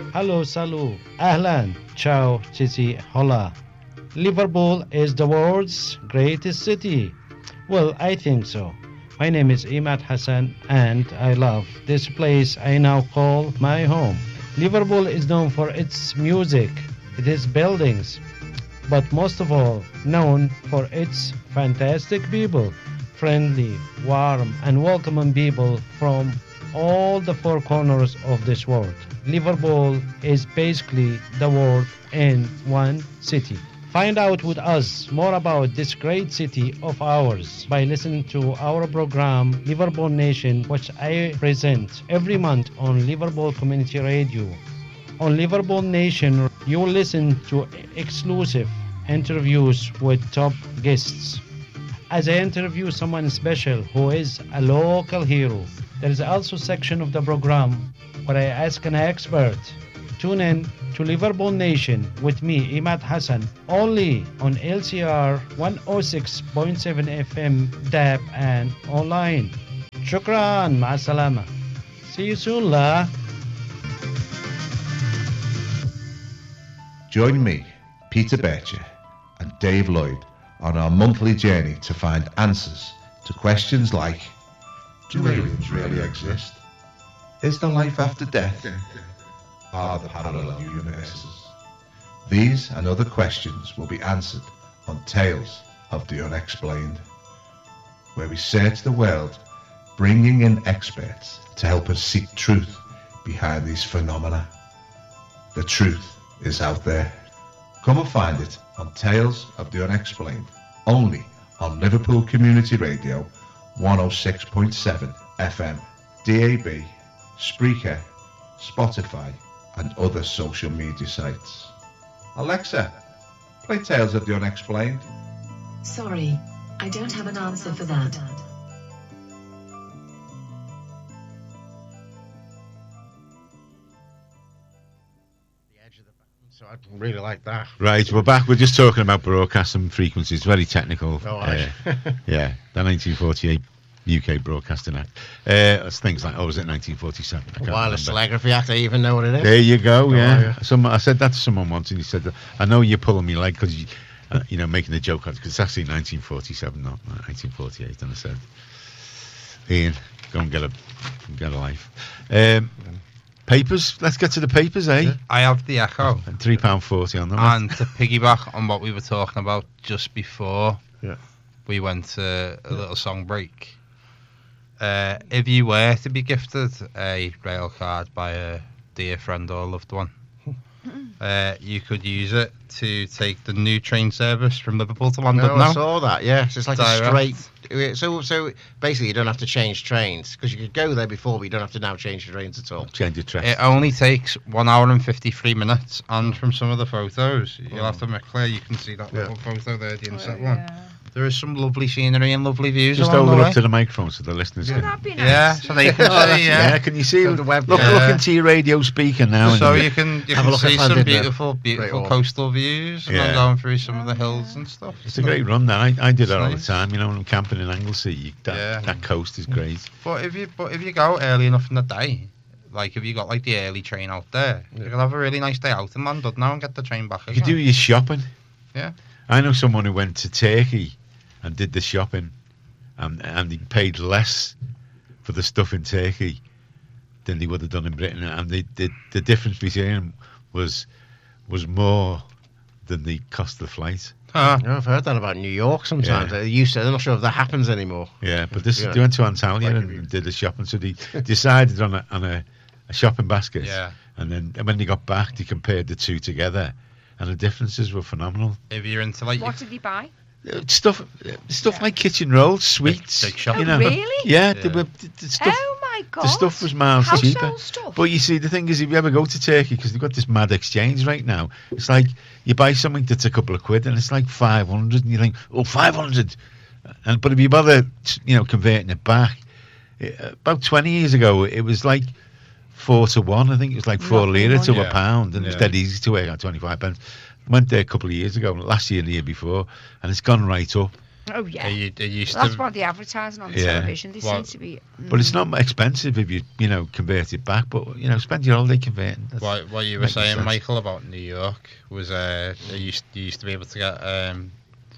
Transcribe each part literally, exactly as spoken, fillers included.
Hello, salut, ahlan, ciao, chichi, hola. Liverpool is the world's greatest city. Well, I think so. My name is Imad Hassan and I love this place I now call my home. Liverpool is known for its music, its buildings, but most of all known for its fantastic people, friendly, warm and welcoming people from all the four corners of this world. Liverpool is basically the world in one city. Find out with us more about this great city of ours by listening to our program Liverpool Nation, which I present every month on Liverpool Community Radio. On Liverpool Nation, you will listen to exclusive interviews with top guests. As I interview someone special who is a local hero, there is also a section of the program where I ask an expert. Tune in to Liverpool Nation with me, Imad Hassan, only on L C R one oh six point seven F M, D A B and online. Shukran, ma'asalama. See you soon, la. Join me, Peter Bircher, and Dave Lloyd on our monthly journey to find answers to questions like: do aliens really exist? Is there life after death? Are there parallel universes? These and other questions will be answered on Tales of the Unexplained, where we search the world, bringing in experts to help us seek truth behind these phenomena. The truth is out there. Come and find it on Tales of the Unexplained, only on Liverpool Community Radio one oh six point seven F M, D A B, Spreaker, Spotify and other social media sites. Alexa, play Tales of the Unexplained. Sorry, I don't have an answer for that. So I really like that. Right, we're back. We're just talking about broadcasting frequencies. Very technical. Oh, uh, yeah, the nineteen forty-eight U K Broadcasting Act. Uh, it's things like, oh, was it nineteen forty-seven? I can't Wireless remember. Telegraphy Act, I even know what it is. There you go, Oh, yeah. yeah. Some, I said that to someone once, and he said, I know you're pulling me leg because, you, uh, you know, making a joke, because it's actually nineteen forty-seven, not nineteen forty-eight. And I said, Ian, go and get a, get a life. Um, papers, let's get to the papers, eh? Yeah. I have the Echo. three pounds forty on them. And to piggyback on what we were talking about just before Yeah. we went to a little song break, uh, if you were to be gifted a rail card by a dear friend or loved one, uh, you could use it to take the new train service from Liverpool to London No, now. I saw that, yeah. So it's like Direct. a straight... So so basically you don't have to change trains, because you could go there before, but you don't have to now change trains at all. Change the track. It only takes one hour and fifty-three minutes, and from some of the photos, you'll have to make clear, you can see that Yeah. little photo there, the inset Oh, one. yeah. There is some lovely scenery and lovely views Just along hold the it way. up to the microphone so the listeners Oh, can... that'd be nice. Yeah, so they can Oh, see, yeah. yeah. Can you see? On the web, look, yeah. look into your radio speaker now. So and you can you Have a can look see at some London, beautiful, Great beautiful Wall. coastal views, and Yeah. then going through some of the hills and stuff. It's a great run, that. I, I do that all the Nice. time, you know, when I'm camping in Anglesey. You, that, Yeah. that coast is great. But if you but if you go early enough in the day, like if you got like the early train out there, Yeah. you can have a really nice day out in London now and get the train back You again. can do your shopping. Yeah. I know someone who went to Turkey and did the shopping, and, and he paid less for the stuff in Turkey than they would have done in Britain. And they, the, the difference between them was, was more than the cost of the flight. Ah, No, I've heard that about New York sometimes. Yeah. They used to, I'm not sure if that happens anymore. Yeah, but this Yeah. they went to Antalya Like and if you- did the shopping, so they decided on a on a, a shopping basket. Yeah. And then and when they got back, they compared the two together, and the differences were phenomenal. if you're into like What did he buy? Uh, Stuff, uh, stuff Yeah. like kitchen rolls, sweets. big shop. You Oh, know. really? Yeah, Yeah. The, the, the stuff. Oh my god! The stuff was miles Household cheaper. stuff. But you see, the thing is, if you ever go to Turkey, because they've got this mad exchange right now, it's like you buy something that's a couple of quid and it's like five hundred, and you think, oh, five hundred. And, but if you bother, you know, converting it back, it, about twenty years ago, it was like four to one. I think it was like four Nothing lira to money. a pound, and it was Yeah. dead easy to work out twenty-five pence. Went there a couple of years ago, last year and the year before, and it's gone right up. Oh yeah. It, u- it used Well, that's to. what the advertising on the Yeah. television. They Well, seem to be. But it's mm, not expensive if you, you know, convert it back. But, you know, spend your holiday converting. That's- What, what you were makes saying, sense. Michael, about New York was uh, it used you used to be able to get um,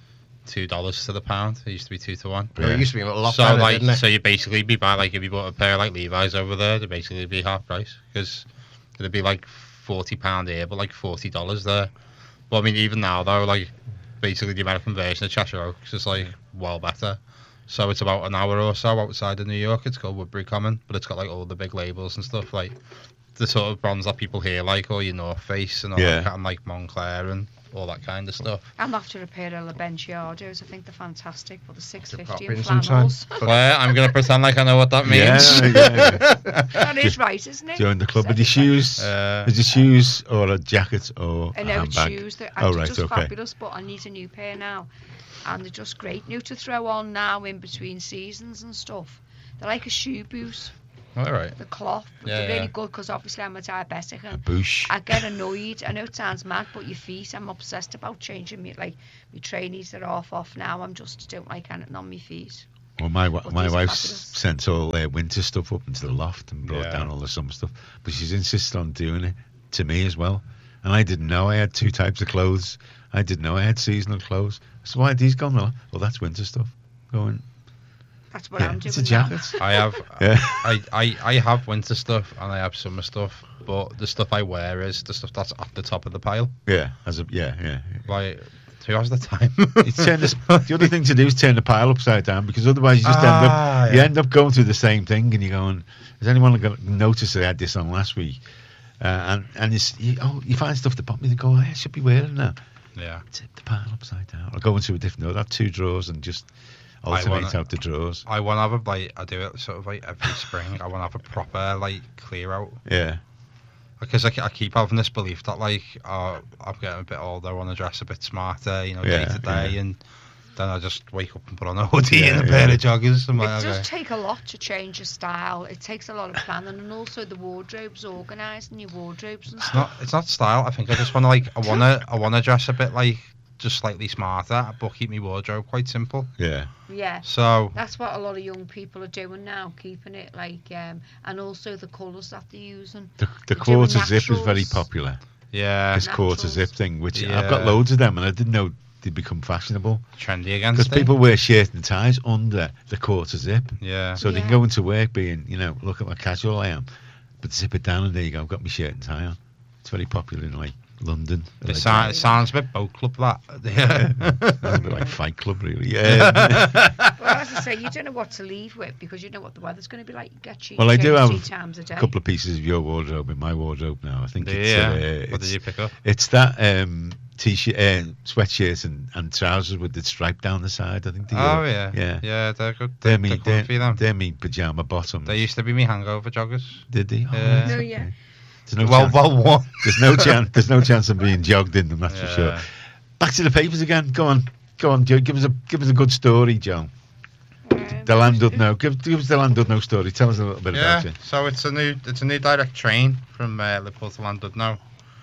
two dollars to the pound. It used to be two to one. Well, it used to be a lot so better, like, didn't it? so you basically be buy like if you bought a pair of like Levi's over there, they'd basically be half price because it'd be like forty pound here, but like forty dollars there. But I mean, even now though, like basically the amount of conversion at Cheshire Oaks is like well better. So it's about an hour or so outside of New York. It's called Woodbury Common, but it's got like all the big labels and stuff like the sort of brands that people here like, or your North Face and all Yeah. that kind of like Moncler and all that kind of stuff. I'm after a pair of LaBenciados. I think they're fantastic, but the six Could fifty pop and in sometime. flannels. Claire, I'm gonna pretend like I know what that means. Yeah, yeah, yeah. That is right, isn't it? Join the club. Are the shoes? Uh, Is it shoes or a jacket or I a know it's handbag? shoes. They're, Oh, they're right, just okay. fabulous, but I need a new pair now. And they're just great. New to throw on now in between seasons and stuff. They're like a shoe boot. all right. The cloth. But Yeah, they're really yeah. good because obviously I'm a diabetic. A And boosh. I get annoyed. I know it sounds mad, but your feet, I'm obsessed about changing me. Like, my trainees are off off now. I'm just don't like anything on my feet. Well, my wa- But my these are wife's fabulous. sent all their winter stuff up into the loft and brought Yeah. down all the summer stuff, but she's insisted on doing it to me as well. And I didn't know I had two types of clothes. I didn't know I had seasonal clothes. So why had these gone? Well, that's winter stuff. Going, That's what yeah, I'm doing it's a now. jacket. I have, Yeah. I, I, I have winter stuff and I have summer stuff, but the stuff I wear is the stuff that's at the top of the pile. Yeah, as a yeah, yeah. Like, who has the time? You turn this, the other thing to do is turn the pile upside down because otherwise you just end Ah, up you yeah. end up going through the same thing and you're going, has anyone got- noticed that I had this on last week? Uh, and and it's, you, oh, you find stuff that pop me and go, oh, I should be wearing that. Yeah. Tip the pile upside down or go into a different. I'll have two drawers and just alternate wanna- out the drawers. I want to have a, like, I do it sort of like every spring. I want to have a proper, like, clear out. Yeah, Because I, ke- I keep having this belief that, like, oh, I'm getting a bit older, I want to dress a bit smarter, you know, Yeah, day to day. yeah. And then I just wake up and put on a hoodie Yeah, and a pair yeah. of joggers. I'm It like, does okay. take a lot to change your style. It takes a lot of planning and also the wardrobes, organising your wardrobes and It's stuff. not, it's not style. I think I just want to, like, I want to, I want to dress a bit, like, just slightly smarter, but keep my wardrobe quite simple. yeah. Yeah. So, That's what a lot of young people are doing now, keeping it like, um, and also the colours that they're using. The, the They're doing quarter zip is very naturals. popular. yeah, This quarter Naturals. zip thing, which I've Yeah. got loads of them, and I didn't know they'd become fashionable trendy again. because Steve. people wear shirts and ties under the quarter zip. Yeah. So they can Yeah. go into work being, you know, look at how casual I am, but zip it down and there you go. I've got my shirt and tie on. It's very popular in like London. It, Like, sound, it sounds a bit boat club, that. Yeah. Sounds a bit like Fight Club, really. Yeah. Well, as I say, you don't know what to leave with because you know what the weather's going to be like. You get cheap Well, I do three have times a day. a couple of pieces of your wardrobe in my wardrobe now. I think it's, yeah. uh, What did it's, you pick up? it's that um, t-shirt, uh, sweatshirt and, and trousers with the stripe down the side. I think. They Oh, are. yeah. yeah. Yeah, they're good. They're They're, me, they're they're, comfy, them. they're me pyjama bottoms. They used to be me hangover joggers. Did they? Oh, Yeah. right, No, okay. yeah. There's no well, chance. well, one. There's no chance. There's no chance of being jogged in them. That's for sure. Yeah. Back to the papers again. Go on, go on, Joe. Give us a give us a good story, Joe. Um, The Landudno. Give give us the Landudno story. Tell us a little bit Yeah, about it. so it's a new it's a new direct train from uh, Liverpool to Llandudno.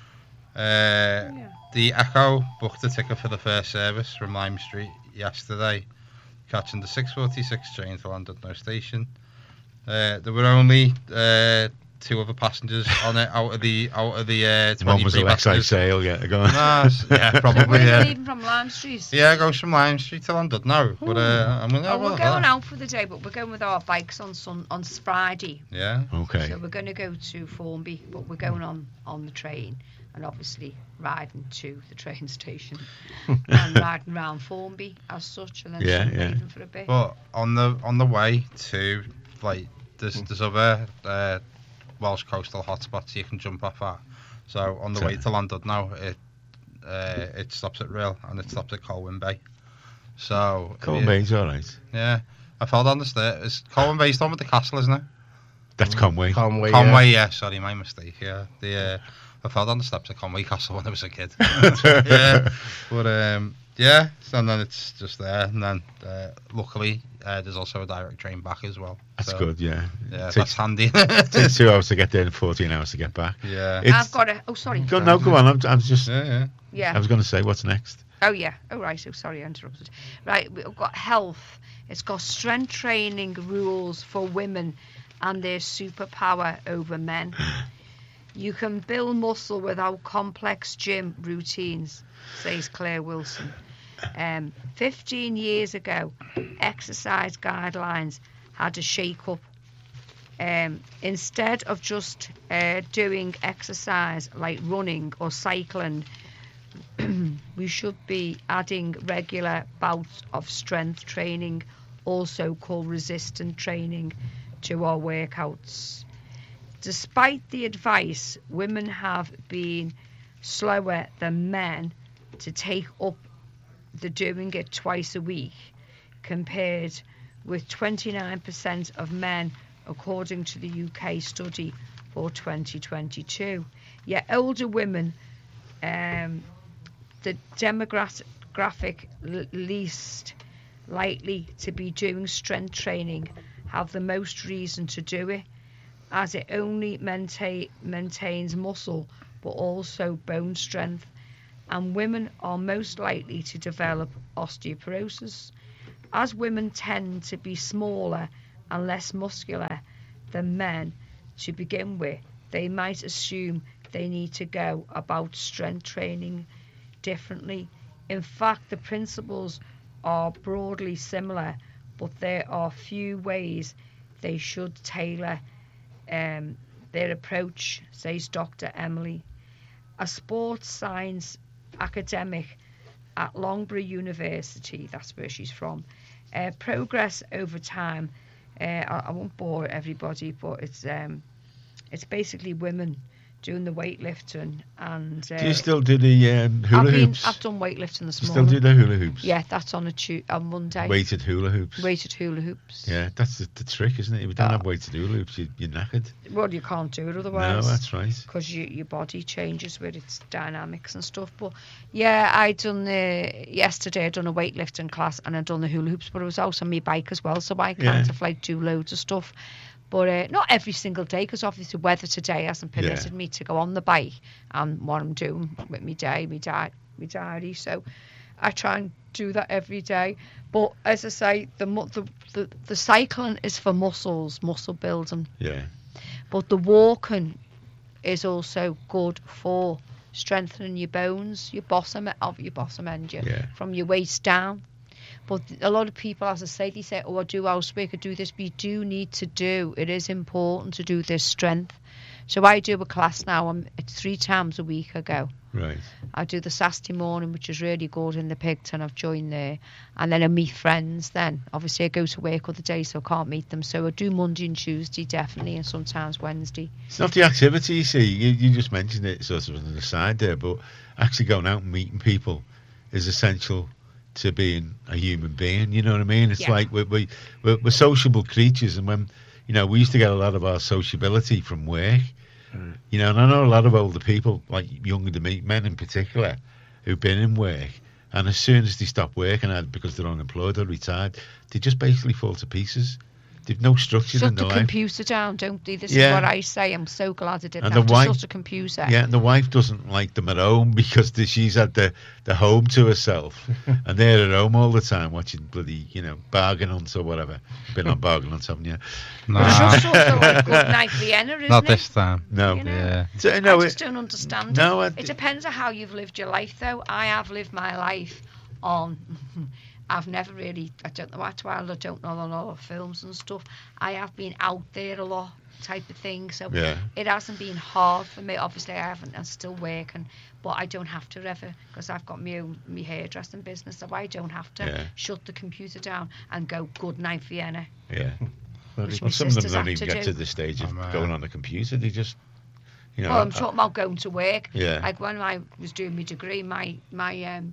Uh, Yeah. The Echo booked a ticket for the first service from Lime Street yesterday, catching the six forty-six train to Llandudno station. Uh, there were only uh, two other passengers on it out of the out of the uh, One was twenty-three a Lexi passengers. sale. Yeah, go on. Nah, s- yeah, Where probably. are you Yeah, leaving from Lime Street? yeah, it goes from Lime Street to Llandudno. But uh, I'm gonna Oh, have a we're look going at that. out for the day, but we're going with our bikes on sun on Friday. Yeah. Okay. So we're going to go to Formby, but we're going on on the train and obviously riding to the train station and riding around Formby as such, and then Yeah, sun yeah. bathing for a bit. But on the on the way to, like, there's there's other uh, Welsh coastal hotspots you can jump off at. So on the So- way to Llandudno, it uh, it stops at Rhyl and it stops at Colwyn Bay. So if Colwyn you- Bay's all right. Yeah, I fell down the stairs. It's Colwyn Bay's the one with the castle, isn't it? That's Conway. Conway. Conway, yeah. yeah. Sorry, my mistake. Yeah, the uh, I fell down the steps at Conway Castle when I was a kid. yeah, but um, yeah, and then it's just there, and then uh, luckily uh, there's also a direct train back as well. That's So, good. Yeah. Yeah, Takes, that's handy. takes two hours to get there and fourteen hours to get back. yeah. It's, I've got a. Oh, sorry. go, no, go on. I'm, I'm just. yeah, yeah. Yeah. I was going to say, what's next? Oh yeah. Oh right. So sorry, I interrupted. Right. We've got health. It's got strength training rules for women, and their superpower over men. You can build muscle without complex gym routines, says Claire Wilson. Um, Fifteen years ago, exercise guidelines had a shake-up. Um, instead of just uh, doing exercise like running or cycling, we should be adding regular bouts of strength training, also called resistance training, to our workouts. Despite the advice, women have been slower than men to take up the doing it twice a week, compared with twenty-nine percent of men, according to the U K study for twenty twenty-two. Yet older women, um, the demographic l- least likely to be doing strength training, have the most reason to do it, as it only maintain, maintains muscle but also bone strength, and women are most likely to develop osteoporosis. As women tend to be smaller and less muscular than men to begin with, they might assume they need to go about strength training differently. In fact, the principles are broadly similar, but there are few ways they should tailor um, their approach, says Doctor Emily, a sports science academic at Loughborough University. That's where she's from. Uh, progress over time. Uh, I, I won't bore everybody, but it's um, it's basically women doing the weightlifting. And uh, Do you still do the um, hula I've been, hoops? I've done weightlifting this You still morning. do the hula hoops? Yeah, that's on a tu- on Monday. Weighted hula hoops. Weighted hula hoops. Yeah, that's the, the trick, isn't it? If you don't Oh. have weighted hula hoops, you, you're knackered. Well, you can't do it No, otherwise. that's right. Because you, your body changes with its dynamics and stuff. But yeah, I done the yesterday. I done a weightlifting class and I done the hula hoops, but it was out on my bike as well, so I kind Yeah. of like do loads of stuff. But uh, not every single day, because obviously weather today hasn't permitted Yeah. me to go on the bike and what I'm doing with my day, my di- my diary. So I try and do that every day. But as I say, the mu- the the, the cycling is for muscles, muscle building. Yeah. But the walking is also good for strengthening your bones, your bottom of your bottom end, your, Yeah. from your waist down. But a lot of people, as I say, they say, oh, I do housework, I do this, but you do need to do, it is important to do this strength. So I do a class now, I'm, it's three times a week I go. Right. I do the Saturday morning, which is really good in the Pigton. I've joined there. And then I meet friends then. Obviously, I go to work other days, so I can't meet them. So I do Monday and Tuesday, definitely, and sometimes Wednesday. It's not the activity, you see. You, you just mentioned it sort of on the side there, but actually going out and meeting people is essential to being a human being. You know what I mean? It's Yeah. like we, we, we're, we're sociable creatures, and when, you know, we used to get a lot of our sociability from work. You know, and I know a lot of older people, like younger than me, men in particular, who've been in work, and as soon as they stop working, either because they're unemployed or retired, they just basically fall to pieces. They've no structure Shut in the their life. computer down, don't they? This Yeah. is what I say. I'm so glad I didn't And have the to wife- shut a computer. Yeah, and the wife doesn't like them at home because the, she's had the, the home to herself, and they're at home all the time watching bloody, you know, Bargain Hunt or whatever. Been on Bargain Hunt, haven't you? Nah, It's just sort of like good night Vienna, isn't not it? this time. No. You know? Yeah. So, no, I it- just don't understand no, it. I- It depends on how you've lived your life, though. I have lived my life on. I've never really. I don't know what's why I don't know a lot of films and stuff. I have been out there a lot, type of thing. So Yeah. it hasn't been hard for me. Obviously, I haven't. I'm still working, but I don't have to ever because I've got my own my hairdressing business, so I don't have to Yeah. shut the computer down and go good night Vienna. Yeah. Which Well, my some of them sisters don't have even to get do. to the stage of I'm, uh, going on the computer. They just, you know. Well, I'm I- talking about going to work. Yeah. Like when I was doing my degree, my my um,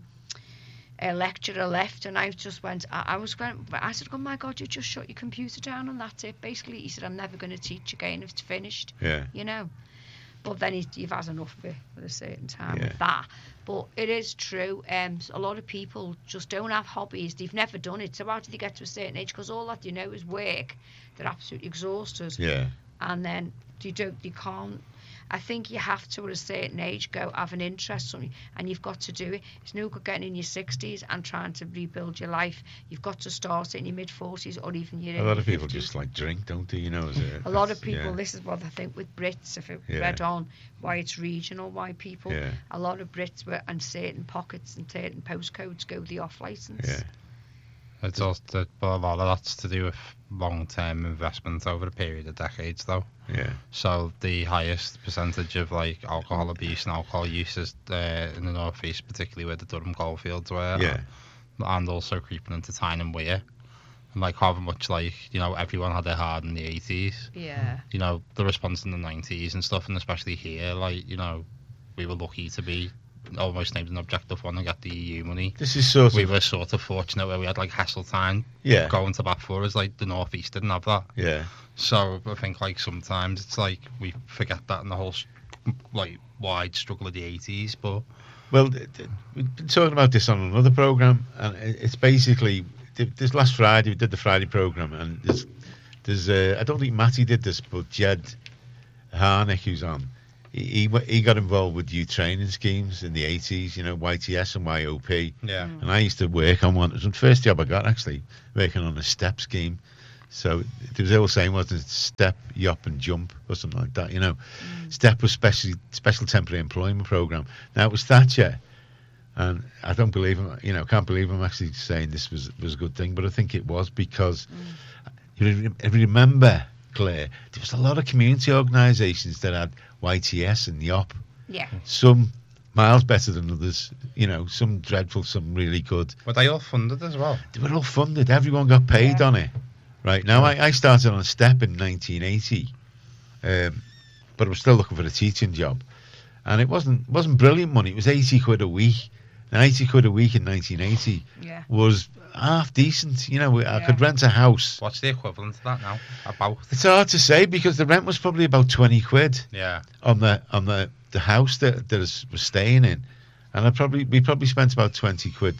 uh, lecturer left, and I just went. I, I was going. I said, "Oh my God, you just shut your computer down, and that's it." Basically, he said, "I'm never going to teach again if it's finished." Yeah. You know. But then he, you've had enough of it at a certain time Yeah. of that. But it is true. Um, a lot of people just don't have hobbies. They've never done it. So how do they get to a certain age? Because all that you know is work. They're absolutely exhausted Yeah. and then you don't, you can't. I think you have to, at a certain age, go have an interest, something, and you've got to do it. It's no good getting in your sixties and trying to rebuild your life. You've got to start it in your mid forties or even your A lot early of people fifties. just like drink, don't they? You know, is it? A lot of That's- people, yeah. this is what I think with Brits, if it Yeah. read on why it's regional, why people, Yeah. a lot of Brits were in certain pockets and certain postcodes go the off licence. Yeah. It's also, but a lot of that's to do with long-term investment over a period of decades, though. Yeah. So the highest percentage of like alcohol abuse and alcohol use is uh, in the northeast, particularly where the Durham goldfields were. Yeah. And also creeping into Tyne and Weir. And like how much like, you know, everyone had it hard in the eighties. Yeah. You know, the response in the nineties and stuff, and especially here, like, you know, we were lucky to be almost named an objective one and get the E U money. This is sort We of were sort of fortunate where we had like Heseltine yeah. going to bat for us, like the northeast didn't have that. Yeah. So I think like sometimes it's like we forget that in the whole s- like wide struggle of the eighties. But Well, th- th- we've been talking about this on another program, and it- it's basically th- this last Friday we did the Friday program, and there's there's uh, I don't think Matty did this, but Jed Harnick, who's on, he he, wa- he got involved with youth training schemes in the eighties, you know, Y T S and Y O P, yeah, and I used to work on one. It was the first job I got actually, working on a STEP scheme. So there was all saying wasn't it step, yop, and jump or something like that. You know, STEP was special special temporary employment program. Now it was Thatcher, and I don't believe him. You know, can't believe I'm actually saying this was was a good thing, but I think it was because you re- if you remember, Claire, there was a lot of community organisations that had Y T S and yop. Yeah. Some miles better than others. You know, some dreadful, some really good. but they all funded as well. They were all funded. Everyone got paid Yeah. on it. Right now, I, I started on STEP in nineteen eighty, um, but I was still looking for a teaching job, and it wasn't wasn't brilliant money. It was eighty quid a week. And eighty quid a week in nineteen eighty Yeah. was half decent. You know, I Yeah. could rent a house. What's the equivalent to that now? About It's hard to say because the rent was probably about twenty quid yeah, on the on the, the house that that I was staying in, and I probably we probably spent about twenty quid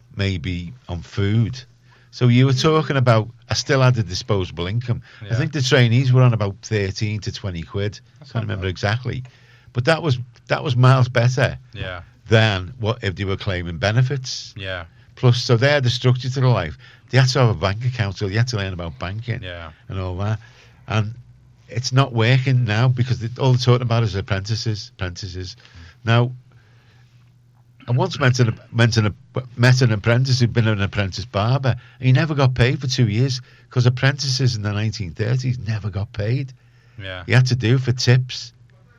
maybe on food. So you were talking about, I still had a disposable income. I Yeah. think the trainees were on about thirteen to twenty quid. That's Can't not remember bad. exactly, but that was that was miles better yeah, than what if they were claiming benefits. yeah, Plus, so they had a structure to their life. They had to have a bank account, so they had to learn about banking yeah. and all that. And it's not working now because they, all they're talking about is apprentices, apprentices. Now, I once met an, met an, met an apprentice who'd been an apprentice barber, and he never got paid for two years because apprentices in the nineteen thirties never got paid. yeah. He had to do it for tips.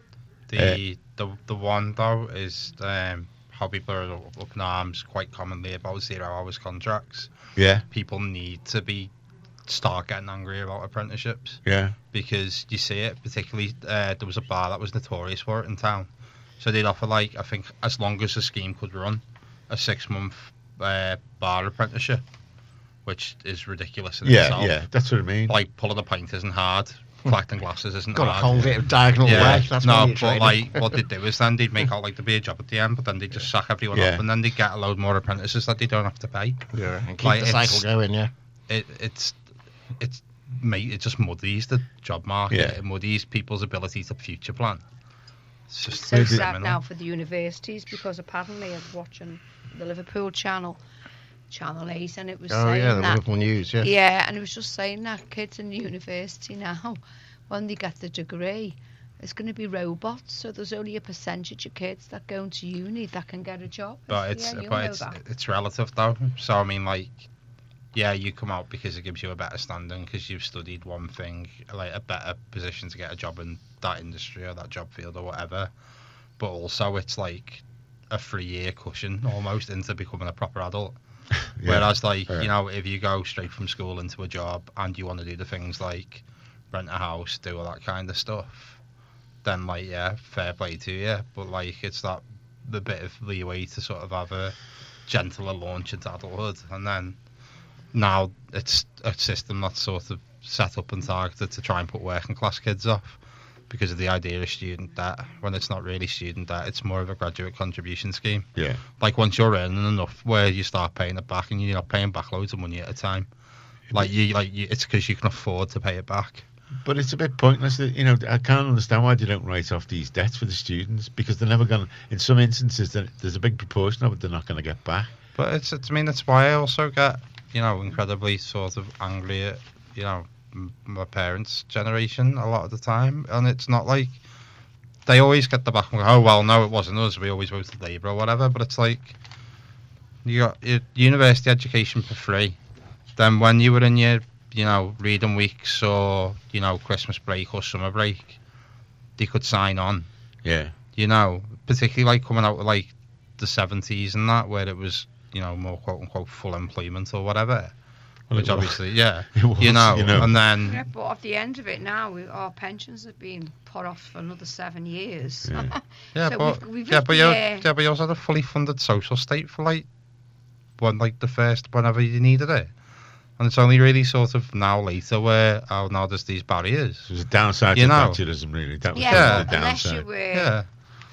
The the the one though is um, how people are up in arms quite commonly about zero hours contracts. Yeah, People need to be start getting angry about apprenticeships yeah, because you see it. Particularly, uh, there was a bar that was notorious for it in town. So they'd offer like I think as long as the scheme could run, a six month uh, bar apprenticeship, which is ridiculous in yeah, itself. yeah. That's what I mean. Like pulling a pint isn't hard. Collecting glasses isn't Got to hard. hold it diagonal Yeah, way. That's no, when you're but training. like what they do is then they'd make out like there'd be a job at the end, but then they'd just sack everyone Yeah. off, and then they'd get a load more apprentices that they don't have to pay. yeah, and keep like, the it's- cycle going. Yeah. It it's it's mate, it just muddies the job market. Yeah. It muddies people's ability to future plan. It's just So Maybe- sad criminal. now for the universities because apparently I was watching the Liverpool channel, Channel eight, and it was Oh saying yeah, the that. Liverpool News. Yeah. Yeah, and it was just saying that kids in university now, when they get the degree, it's going to be robots. So there's only a percentage of kids that go into uni that can get a job. But it's yeah, you'll but know it's that. it's relative though. So I mean, like, yeah, you come out because it gives you a better standing because you've studied one thing, like a better position to get a job in that industry or that job field or whatever. But also, it's like a three-year cushion almost into becoming a proper adult. Yeah. Whereas, like, Yeah. you know, if you go straight from school into a job and you want to do the things like rent a house, do all that kind of stuff, then, like, yeah, fair play to you. But, like, it's that the bit of leeway to sort of have a gentler launch into adulthood. And then now it's a system that's sort of set up and targeted to try and put working class kids off because of the idea of student debt, when it's not really student debt, it's more of a graduate contribution scheme. Yeah, Like once you're earning enough where you start paying it back and you're not paying back loads of money at a time. Like you, like you, it's because you can afford to pay it back. But it's a bit pointless. That, you know, I can't understand why they don't write off these debts for the students, because they're never going to, in some instances, there- there's a big proportion of it they're not going to get back. But it's, it's, I mean, it's why I also get, you know, incredibly sort of angry at, you know, m- my parents' generation a lot of the time. And it's not like, they always get the back and go, oh, well, no, it wasn't us. We always voted Labour or whatever. But it's like, you got your university education for free. Then when you were in your, you know, reading weeks or, you know, Christmas break or summer break, they could sign on. Yeah. You know, particularly like coming out with like the seventies and that, where it was, you know, more quote unquote full employment or whatever. Well, Which it was. obviously, yeah, It was, you, know, you know. and then Yeah, but at the end of it now, we, our pensions have been put off for another seven years. Yeah. yeah, So but we've- we've yeah, lived but the you year. yeah, but you also had a fully funded social state for like one, like the first whenever you needed it, and it's only really sort of now later where oh now there's these barriers. It was a downside You to know. Thatcherism, really. That was Yeah, Yeah. the but unless downside. you were. Yeah,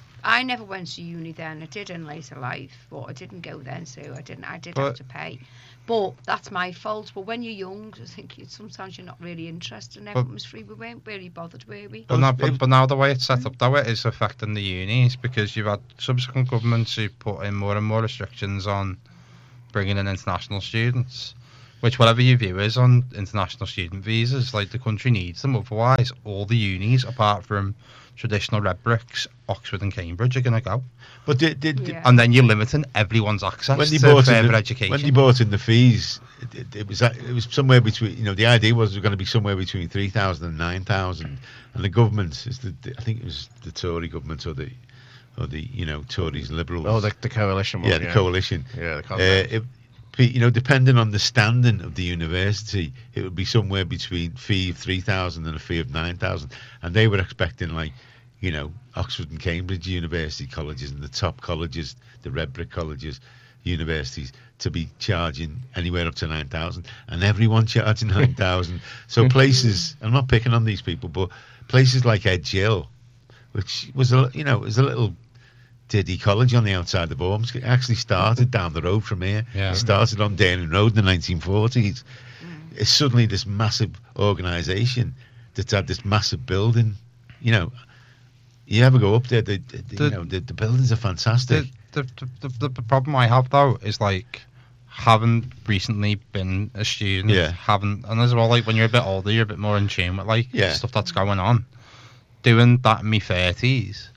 I never went to uni then. I did in later life, but I didn't go then, so I didn't. I did have But- to pay. But that's my fault. But when you're young, I think you, sometimes you're not really interested in everything was free. We weren't really bothered, were we? but now, but, but now the way it's set up, though, it is affecting the unis because you've had subsequent governments who put in more and more restrictions on bringing in international students. Which, whatever your view is on international student visas, like the country needs them. Otherwise, all the unis, apart from traditional red bricks, Oxford and Cambridge, are going to go. But did, did, Yeah. And then you're limiting everyone's access when they to bought in further the, education. when they bought in the fees, it, it, it was it was somewhere between. You know, the idea was it was going to be somewhere between three thousand and nine thousand, and the government is the, the I think it was the Tory government or the or the you know Tories Liberals. Oh, the, the coalition one. yeah, the coalition. Yeah, the Uh, contact. it, you know, depending on the standing of the university, it would be somewhere between fee of three thousand and a fee of nine thousand, and they were expecting like, you know, Oxford and Cambridge university colleges and the top colleges, the red brick colleges, universities, to be charging anywhere up to nine thousand, and everyone charging nine thousand. So places, I'm not picking on these people, but places like Edge Hill, which was a, you know, was a little Diddy College on the outside of Orms, it actually started down the road from here. Yeah. It started on Daning Road in the nineteen forties. It's suddenly this massive organisation that's had this massive building. You know, you ever go up there, the, the, the- The- you know, the, the buildings are fantastic. the, the, the, the, the problem I have though is like having recently been a student, Yeah. having and as well like when you're a bit older, you're a bit more in tune with like Yeah. stuff that's going on. Doing that in my thirties,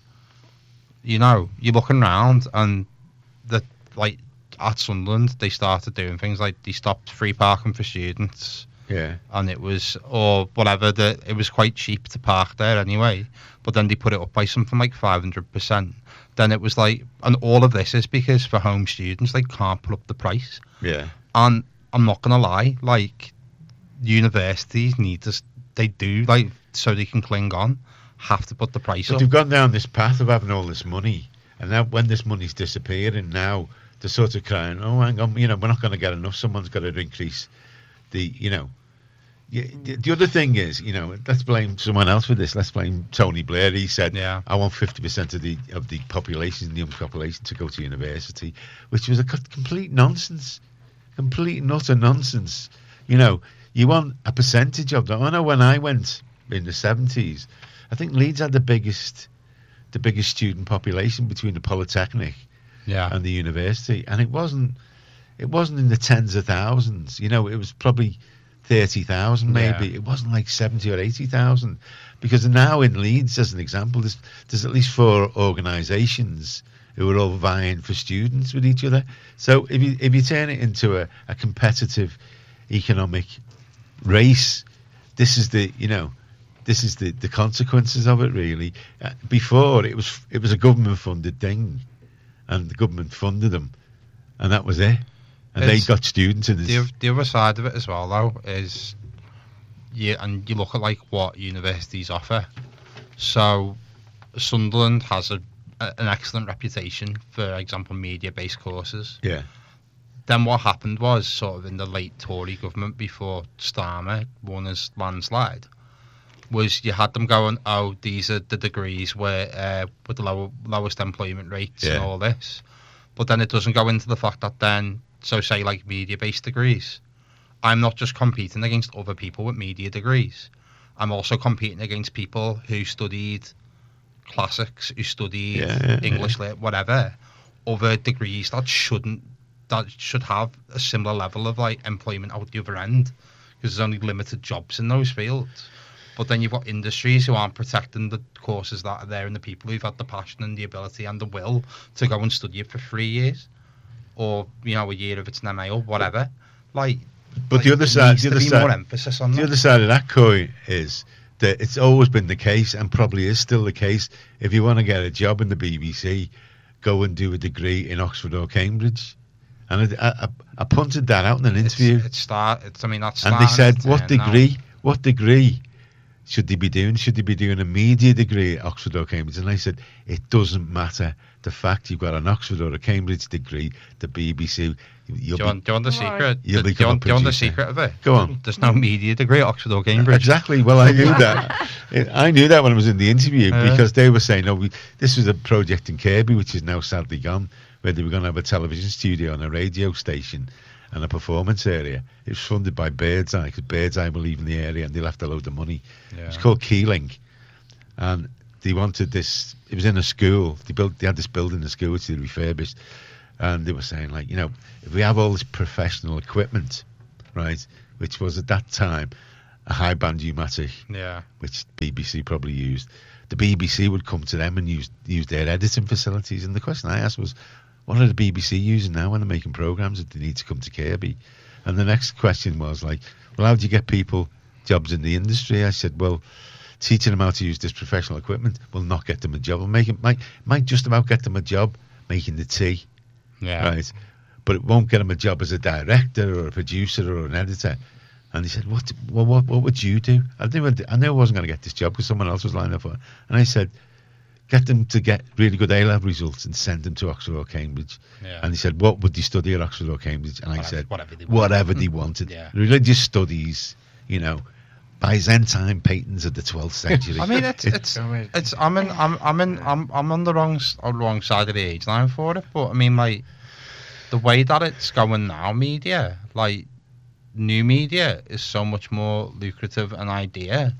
you know, you're looking around and the like at Sunderland they started doing things like they stopped free parking for students. yeah. And it was or whatever that it was quite cheap to park there anyway, but then they put it up by something like five hundred percent. Then it was like, and all of this is because for home students they can't put up the price. Yeah. And I'm not gonna lie, like universities need to s- they do like so they can cling on have to put the price But up. they've gone down this path of having all this money, and now when this money's disappearing, now they're sort of crying, "Oh, hang on, you know, we're not going to get enough. Someone's got to increase the, you know." Yeah, the, the other thing is, you know, let's blame someone else for this. Let's blame Tony Blair. He said, Yeah. "I want fifty percent of the of the population, the young population, to go to university," which was a co- complete nonsense, complete and utter nonsense. You know, you want a percentage of them. I know when I went in the seventies, I think Leeds had the biggest, the biggest student population between the Polytechnic Yeah. and the university, and it wasn't, it wasn't in the tens of thousands. You know, it was probably thirty thousand, maybe. Yeah. It wasn't like seventy or eighty thousand, because now in Leeds, as an example, there's there's at least four organisations who are all vying for students with each other. So if you if you turn it into a, a competitive economic race, this is the you know. This is the, the consequences of it, really. Uh, before it was it was a government funded thing, and the government funded them, and that was it. And It's- they got students in The, this. oth- the other side of it as well, though, is you and you look at like what universities offer. So Sunderland has a, a an excellent reputation for example media-based courses. Yeah, Then what happened was sort of in the late Tory government before Starmer won his landslide, was you had them going, oh, these are the degrees where uh, with the lower, lowest employment rates and Yeah. all this. But then it doesn't go into the fact that then, so say like media-based degrees, I'm not just competing against other people with media degrees. I'm also competing against people who studied classics, who studied Yeah, yeah, English, lit, whatever, other degrees that shouldn't, that should have a similar level of like employment out the other end, because there's only limited jobs in those fields. But then you've got industries who aren't protecting the courses that are there and the people who've had the passion and the ability and the will to go and study it for three years, or you know, a year if it's an M A or whatever. Like, But like, the other there side, needs the to other be side, more emphasis on the that. other side of that coin is that it's always been the case, and probably is still the case. If you want to get a job in the B B C, go and do a degree in Oxford or Cambridge. And I, I, I punted that out in an interview, It's, it's start. It's I mean that's. and they starting said, to "What turn now. degree? What degree should they be doing? Should they be doing a media degree at Oxford or Cambridge?" And I said, "It doesn't matter. The fact you've got an Oxford or a Cambridge degree, the B B C, you'll Do be, you, want, do you want the Right. secret? You'll Do you become a want, do you want the producer. secret of it? Go on. There's no media degree at Oxford or Cambridge. Exactly. Well, I knew that. I knew that when I was in the interview Uh. because they were saying, "Oh, we, this was a project in Kirby, which is now sadly gone, where they were going to have a television studio and a radio station and a performance area." It was funded by Birdseye because Birdseye were leaving the area and they left a load of money. Yeah. It's called Keeling, and they wanted this. It was in a school. They built. They had this building in the school which they refurbished, and they were saying, like, you know, if we have all this professional equipment, right, which was at that time a high band U-matic, Yeah. which B B C probably used, the B B C would come to them and use use their editing facilities. And the question I asked was, what are the B B C using now when they're making programmes if they need to come to Kirby? And the next question was like, well, how do you get people jobs in the industry? I said, well, teaching them how to use this professional equipment will not get them a job. It'll make it, might, might just about get them a job making the tea, Yeah. right? But it won't get them a job as a director or a producer or an editor. And he said, what, well, what, what would you do? I knew, I knew I wasn't going to get this job because someone else was lined up for it. And I said, get them to get really good A-level results and send them to Oxford or Cambridge. Yeah. And he said, what would they study at Oxford or Cambridge? And I Whatever- said, whatever they wanted. whatever they wanted. Yeah. Religious studies, you know, Byzantine paintings of the twelfth century. I mean, it's it's it's. I'm in. I'm I'm in. I'm I'm on the wrong s- on the wrong side of the age line for it. But I mean, like the way that it's going now, media, like new media, is so much more lucrative an idea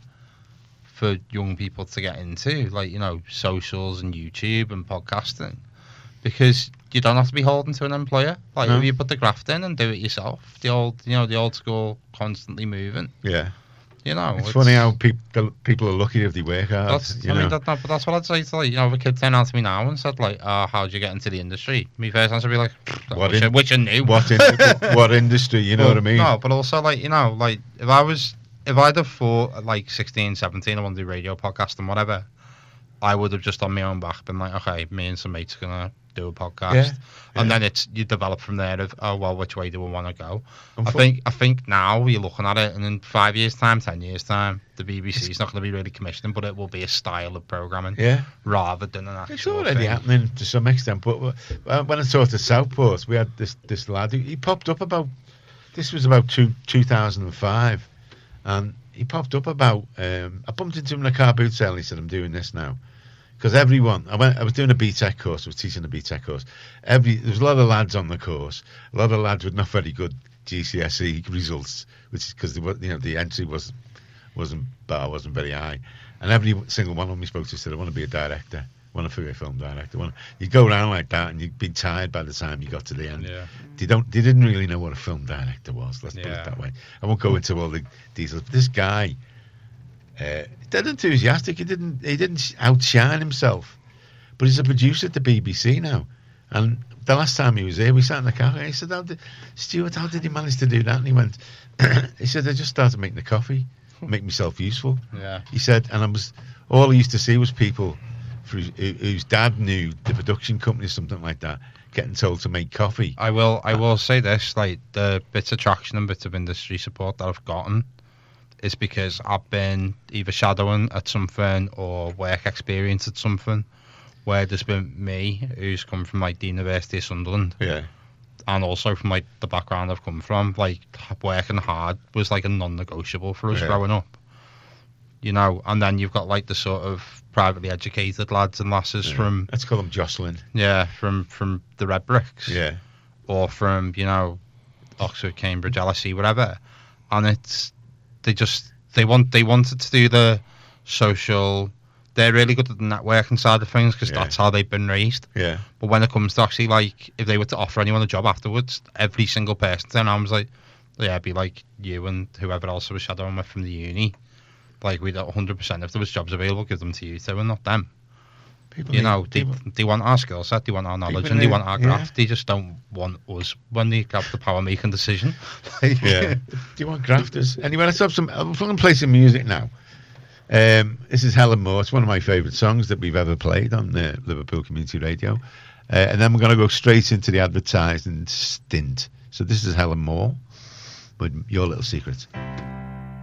for young people to get into, like, you know, socials and YouTube and podcasting, because you don't have to be holding to an employer. Like, No. if you put the graft in and do it yourself, the old, you know, the old school constantly moving. yeah. You know, It's, funny how peop- people are lucky if they work hard. That's, you I know. mean, that, that, but that's what I'd say to, like, you know, if a kid turned out to me now and said, like, uh, how'd you get into the industry? Me first answer would be like, What which, in- I, which I knew. what, in, what industry, you know Well, what I mean? No, but also, like, you know, like, if I was, if I'd have thought at, like, sixteen, seventeen, I want to do radio, podcast and whatever, I would have just on my own back been like, okay, me and some mates are going to do a podcast. Yeah, And yeah. then it's, you develop from there of, oh, well, which way do we want to go? I Unfo- think I think now you're looking at it, and in five years' time, ten years' time, the B B C is not going to be really commissioning, but it will be a style of programming Yeah. rather than an actual It's already thing. happening to some extent, but uh, when I taught at Southport, we had this this lad. He, he popped up about. This was about two two thousand and five, and he popped up about. Um, I bumped into him in a car boot sale. And he said, "I'm doing this now," because everyone. I went. I was doing a B Tech course. I was teaching a B Tech course. Every there was a lot of lads on the course. A lot of lads with not very good G C S E results, which is because you know the entry was wasn't bar wasn't very high, and every single one of them we spoke to said, "I want to be a director. I want to be a film director." I want you go around like that, and you'd be tired by the time you got to the end. Yeah. They don't. They didn't really know what a film director was. Let's put Yeah. it that way. I won't go into all the details. This guy, uh, dead enthusiastic. He didn't. He didn't outshine himself, but he's a producer at the B B C now. And the last time he was here, we sat in the car. And he said, how did, "Stuart, how did he manage to do that?" And he went, "He said, I just started making the coffee, make myself useful." Yeah. He said, and I was all I used to see was people who, whose dad knew the production company or something like that, getting told to make coffee. I will. I will say this: like the bits of traction and bits of industry support that I've gotten is because I've been either shadowing at something or work experience at something where there's been me, who's come from like the University of Sunderland, Yeah, and also from like the background I've come from. Like working hard was like a non-negotiable for us Yeah. growing up. You know, and then you've got like the sort of privately educated lads and lasses yeah. from let's call him Jocelyn. yeah from from the Red Bricks. Yeah, Or from, you know, Oxford, Cambridge, L S E, whatever. And it's, they just, they want they wanted to do the social. They're really good at the networking side of things because Yeah. that's how they've been raised. Yeah. But when it comes to actually, like, if they were to offer anyone a job afterwards, every single person then I was like, yeah, it'd be like you and whoever else I was shadowing with from the uni. Like, we'd one hundred percent, if there was jobs available, give them to you two and not them. People You need- know, they, people- they want our skill set, they want our knowledge, People and they need- want our yeah. graft. They just don't want us when they have the power making decision. Yeah. Do you want grafters? Anyway, let's have some. I'm going to play some music now. Um, this is Helen Moore. It's one of my favourite songs that we've ever played on the Liverpool Community Radio. Uh, and then we're going to go straight into the advertising stint. So this is Helen Moore with Your Little Secret.